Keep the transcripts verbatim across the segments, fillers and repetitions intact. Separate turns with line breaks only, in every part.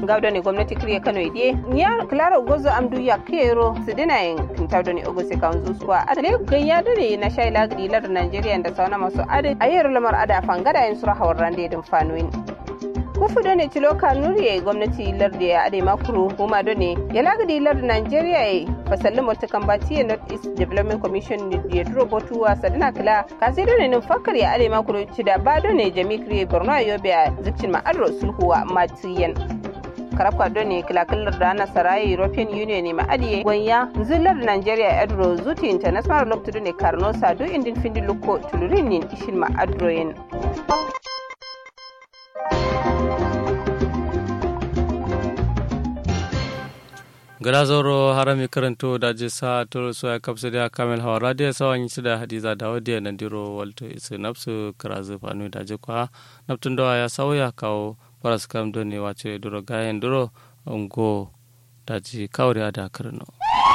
gawdo ne gwamnati kriye Kano ide nya Clara Gozo Amdu ya kero sidina yin kintawdo ne ogose kaunzu skwa adale ganya dare na shay lagdi lar Nigeria da sauna masu ade ayer lamar ada fangada yin sura hawarande din fanuin kufu da ne tilo kanuri gwamnati lardi ya ade makuru kuma da ne ya lagdi lar Nigeria ya fasallin multikan bati North East Development Commission ya duro botuwa sadina kila kasi da ne nin fakar ya ade makuru ci da ba da ne jami kriye Borno Yobe a zikcin ma'adro sulhuwa matiyan karafka da ne kilakilar da ana sarayi European Union ne ma'adiye gwanya zillar Nigeria Edro Zuti International Lokto ne Karno Sado indin findi luko tulurin nin ishin ma'adroyin
Grazoro harami karanto da jisa toro so ya kapsa da kamel hawa radio sawan yi da hadiza da wadiya nan diro walto isu nafsu karazu fanu da jikwa naftun dawa ya sauya kawo paras kam don ne wace duro gayen duro ungo da ji kawri da karno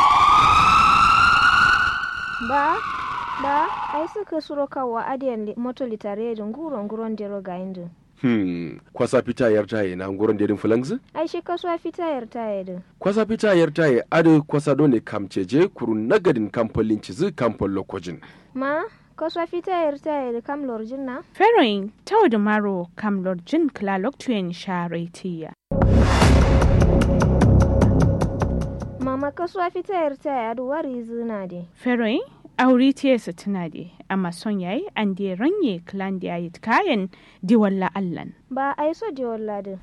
ba ba ai suka suro kawo adiyan moto litare da nguro nguron diro gayen din
Hmm, kwasa fita yartaye na ngoron dedin fulangzi?
Ai shi kasuwa fita yartaye din.
Kwasa fita yartaye ado kwasa dole kamceje kuru nagadin kampolin cizi kampol lokojin.
Ma, kasuwa fita yartaye da kam lorjin na?
Feroin, tau da maro kam lorjin kla loktuyen sharetiya.
Mama kasuwa fita yartaye ado wari zina de.
Feroin, auri tiyasa tuna de, amma son yayi an de ranye klan da yayi kayan diwalla allan.
Ba ai so diwalla din.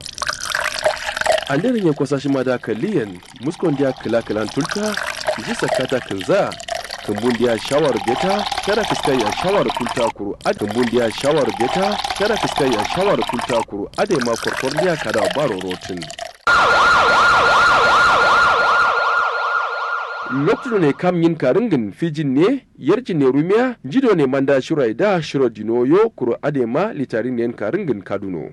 An de ranye kwasa shi ma da kaliyan muskon da kila kilan tulta ji sakata kinza kumbun da shawar beta kada fiskai a shawar kulta kuru ad kumbun da shawar beta kada fiskai a shawar kulta kuru ade ma korkor da kada baro rotin. Lokacin ne kam yin karingin fijin ne yarji ne rumiya jido ne manda shirai da shiro dinoyo kuro adema litarin ne karingin kaduno.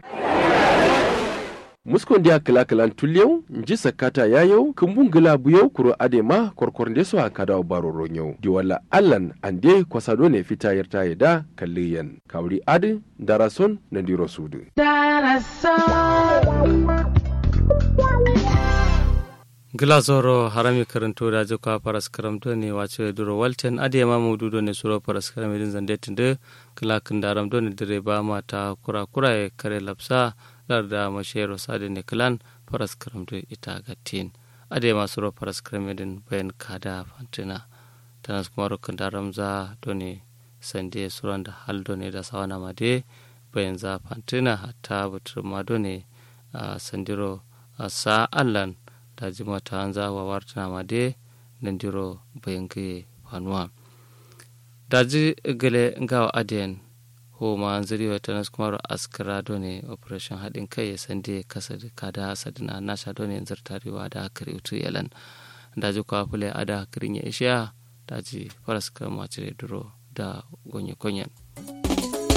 Muskon dia kala kalan tulyau nji sakata yayo kumbun gila buyau kuro adema korkor ndeso akada baro ronyo. Diwala allan ande kwasado ne fita yarta yada kalliyan. Kawri adi darason na diro sudu. Darason.
Glazoro harami karanto da joka paras karamto ne wace duro walten ade ma mududo ne suro paras karamidin zandetin de kala kandaram do ne direba mata kura kura e kare lapsa larda mashero sade ne klan paras karamto ita gatin ade ma suro paras karamidin bayan kada fantina tanas kuma kandaram za do ne sande suranda haldo ne da sawana made bayan za fantina hatta butur ma do ne sandiro sa allan ta ji mata an za wa wartana ma de nan diro bayanke fanuwa da ji gale ngawa adiyan ho ma an zari wata nasu kuma askara ne operation haɗin kai ya sande kasa da kada sadina nasha done yanzu tarewa da kare utu yalan da ji kwa fule ada kirin ya ishiya da ji faras kama cire duro da gonye konyen